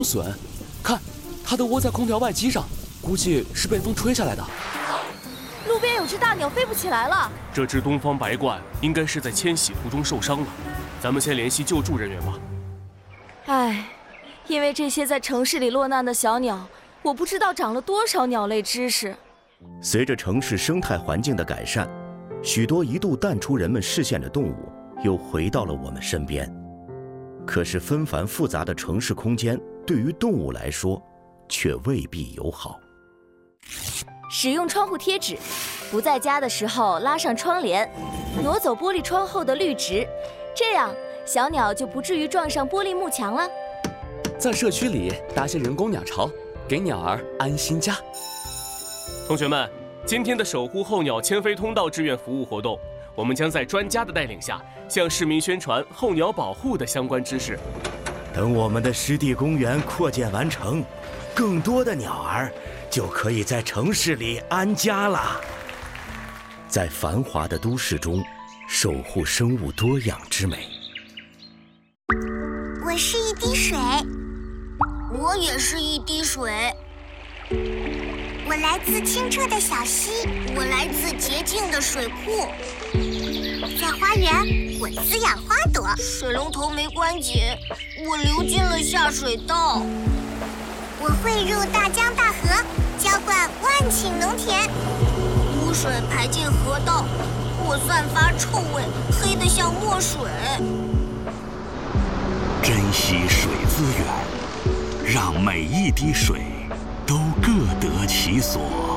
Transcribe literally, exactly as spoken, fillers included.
损，看，它都窝在空调外机上，估计是被风吹下来的。 路边有只大鸟飞不起来了。 这只东方白鹳应该是在迁徙途中受伤了，咱们先联系救助人员吧。 唉，因为这些在城市里落难的小鸟，我不知道长了多少鸟类知识。 随着城市生态环境的改善，许多一度淡出人们视线的动物又回到了我们身边。可是纷繁复杂的城市空间对于动物来说却未必友好。 使用窗户贴纸，不在家的时候拉上窗帘，挪走玻璃窗后的绿植，这样小鸟就不至于撞上玻璃幕墙了。 在社区里搭些人工鸟巢，给鸟儿安心家。 同学们，今天的守护候鸟迁飞通道志愿服务活动，我们将在专家的带领下，向市民宣传候鸟保护的相关知识。 等我们的湿地公园扩建完成，更多的鸟儿就可以在城市里安家了。在繁华的都市中，守护生物多样之美。 我是一滴水， 我也是一滴水。 我来自清澈的小溪， 我来自洁净的水库。 在花园，我滋养花朵。 水龙头没关紧，我流进了下水道。 我汇入大江大河，浇灌万顷农田。 污水排进河道，我散发臭味，黑得像墨水。 珍惜水资源，让每一滴水都各得其所。